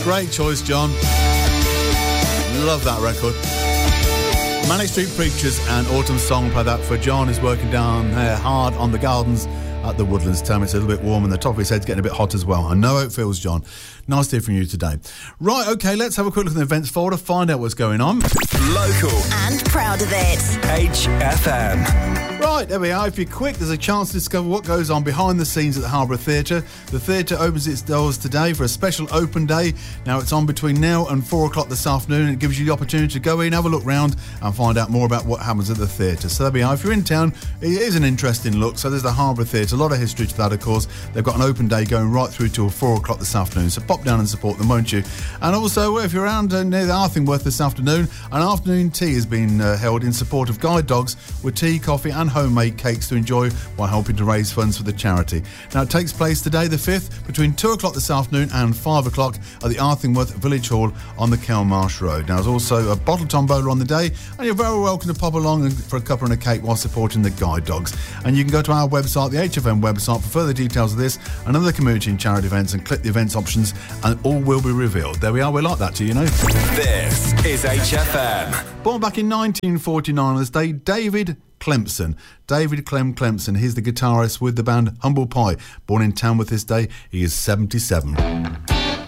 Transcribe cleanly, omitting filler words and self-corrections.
Great choice, John. Love that record. Manic Street Preachers and Autumn Song. Play that for John, who's working down there hard on the gardens at the Woodlands. Tell me it's a little bit warm and the top of his head's getting a bit hot as well. I know how it feels, John. Nice to hear from you today. Right, OK, let's have a quick look at the events folder, find out what's going on. Local. And proud of it. HFM. Right, there we are. If you're quick, there's a chance to discover what goes on behind the scenes at the Harbour Theatre. The theatre opens its doors today for a special open day. Now, it's on between now and 4 o'clock this afternoon. It gives you the opportunity to go in, have a look round and find out more about what happens at the theatre. So there we are. If you're in town, it is an interesting look. So there's the Harbour Theatre. A lot of history to that, of course. They've got an open day going right through till 4 o'clock this afternoon. So pop down and support them, won't you? And also, if you're around near the Arthingworth this afternoon, an afternoon tea has been held in support of guide dogs with tea, coffee and homemade cakes to enjoy while helping to raise funds for the charity. Now, it takes place today, the 5th, between 2 o'clock this afternoon and 5 o'clock at the Arthingworth Village Hall on the Kelmarsh Road. Now, there's also a bottle tombola on the day, and you're very welcome to pop along for a cuppa and a cake while supporting the guide dogs. And you can go to our website, the HFM website, for further details of this and other community and charity events, and click the events options, and all will be revealed. There we are. We like that too, you know. This is HFM. Born back in 1949 on this day, David Clempson. David Clempson. He's the guitarist with the band Humble Pie. Born in Tamworth this day. He is 77.